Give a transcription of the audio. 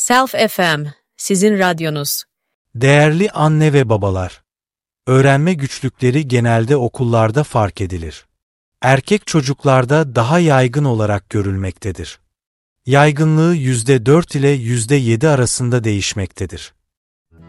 Self FM, sizin radyonuz. Değerli anne ve babalar, öğrenme güçlükleri genelde okullarda fark edilir. Erkek çocuklarda daha yaygın olarak görülmektedir. Yaygınlığı %4 ile %7 arasında değişmektedir.